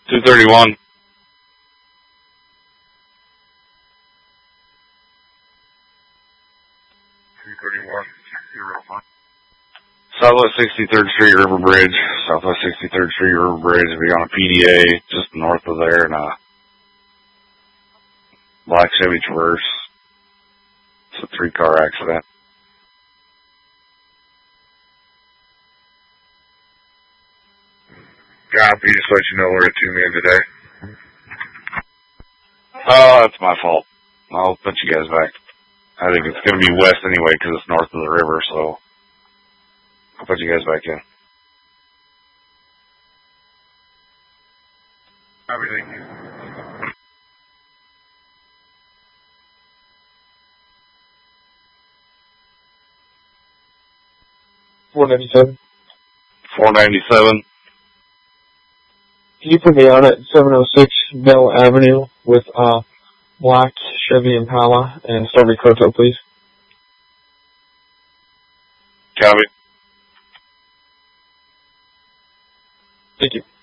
231. Southwest 63rd Street River Bridge. Southwest 63rd Street River Bridge. We're on a PDA just north of there in a black Chevy Traverse. It's a 3-car accident. Copy, just let you know we're at 2 men today. Oh, that's my fault. I'll put you guys back. I think it's going to be west anyway because it's north of the river, so I'll put you guys back in. Copy, thank you. $497. 497. Can you put me on at 706 Bell Avenue with black Chevy Impala and Starby Koto, please? Copy. Thank you.